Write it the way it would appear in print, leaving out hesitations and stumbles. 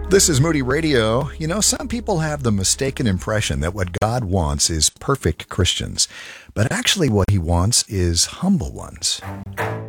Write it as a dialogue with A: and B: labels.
A: This is Moody Radio. You know, some people have the mistaken impression that what God wants is perfect Christians, but actually what he wants is humble ones.